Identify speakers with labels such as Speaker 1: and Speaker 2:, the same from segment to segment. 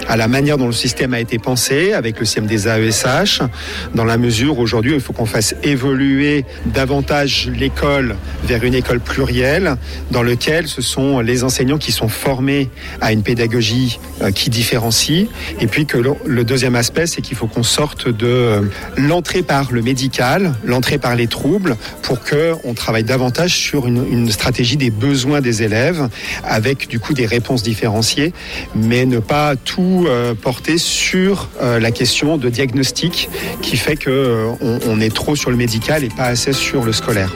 Speaker 1: à la manière dont le système a été pensé avec le système des AESH, dans la mesure où aujourd'hui il faut qu'on fasse évoluer davantage l'école vers une école plurielle dans laquelle ce sont les enseignants qui sont formés à une pédagogie qui différencie, et puis que le deuxième aspect, c'est qu'il faut qu'on sorte de l'entrée par le médical, l'entrée par les troubles, pour qu'on travaille davantage sur une stratégie des besoins des élèves avec du coup des réponses différenciées, mais ne pas tout porter sur la question de diagnostic qui fait qu'on est trop sur le médical et pas assez sur le scolaire.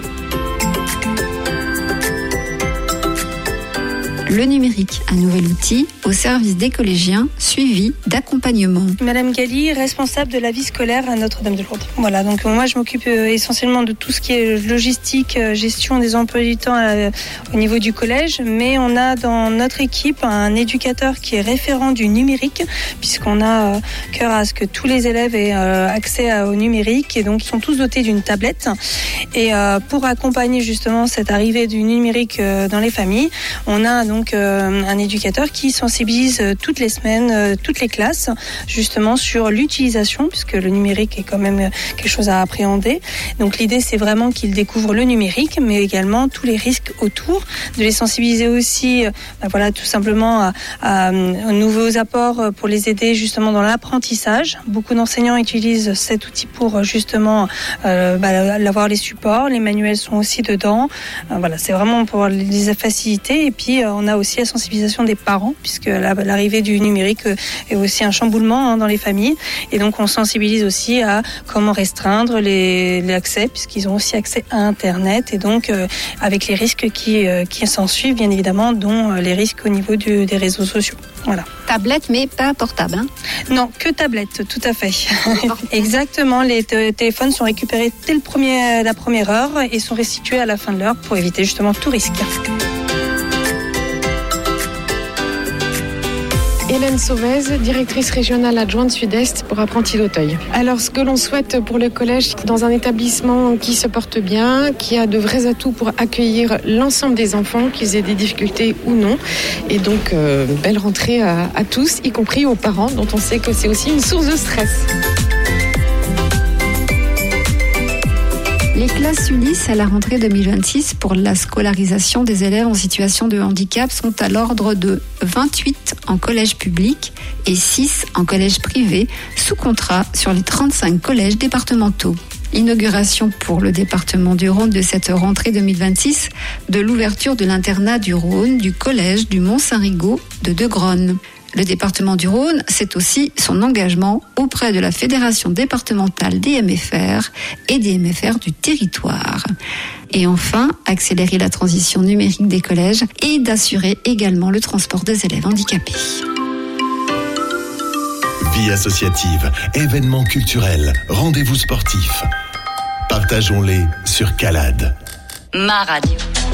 Speaker 2: Le numérique, un nouvel outil au service des collégiens, suivi d'accompagnement.
Speaker 3: Madame Galli, responsable de la vie scolaire à Notre-Dame-de-Lourdes. Voilà, donc moi je m'occupe essentiellement de tout ce qui est logistique, gestion des emplois du temps au niveau du collège, mais on a dans notre équipe un éducateur qui est référent du numérique, puisqu'on a cœur à ce que tous les élèves aient accès au numérique, et donc ils sont tous dotés d'une tablette. Et pour accompagner justement cette arrivée du numérique dans les familles, on a donc un éducateur qui sensibilise toutes les semaines, toutes les classes, justement sur l'utilisation, puisque le numérique est quand même quelque chose à appréhender. Donc l'idée, c'est vraiment qu'ils découvrent le numérique, mais également tous les risques autour, de les sensibiliser aussi, tout simplement aux nouveaux apports pour les aider justement dans l'apprentissage. Beaucoup d'enseignants utilisent cet outil pour justement avoir les supports, les manuels sont aussi dedans. C'est vraiment pour les faciliter. Et puis on a aussi la sensibilisation des parents, puisque l'arrivée du numérique est aussi un chamboulement dans les familles, et donc on sensibilise aussi à comment restreindre l'accès, puisqu'ils ont aussi accès à Internet, et donc avec les risques qui s'en suivent, bien évidemment, dont les risques au niveau des réseaux sociaux. Voilà.
Speaker 2: Tablette, mais pas portable, hein ?
Speaker 3: Non, que tablette, tout à fait. Exactement, les téléphones sont récupérés dès la première heure et sont restitués à la fin de l'heure pour éviter justement tout risque.
Speaker 4: Hélène Sauvez, directrice régionale adjointe Sud-Est pour Apprentis d'Auteuil. Alors, ce que l'on souhaite pour le collège, c'est dans un établissement qui se porte bien, qui a de vrais atouts pour accueillir l'ensemble des enfants, qu'ils aient des difficultés ou non. Et donc, belle rentrée à tous, y compris aux parents, dont on sait que c'est aussi une source de stress.
Speaker 2: Les classes Ulysse à la rentrée 2026 pour la scolarisation des élèves en situation de handicap sont à l'ordre de 28 en collège public et 6 en collège privé, sous contrat sur les 35 collèges départementaux. Inauguration pour le département du Rhône de cette rentrée 2026 de l'ouverture de l'internat du Rhône du collège du Mont-Saint-Rigaud de Degrosne. Le département du Rhône, c'est aussi son engagement auprès de la Fédération départementale des MFR et des MFR du territoire. Et enfin, accélérer la transition numérique des collèges et d'assurer également le transport des élèves handicapés.
Speaker 5: Vie associative, événements culturels, rendez-vous sportifs. Partageons-les sur Calade.
Speaker 6: Ma radio.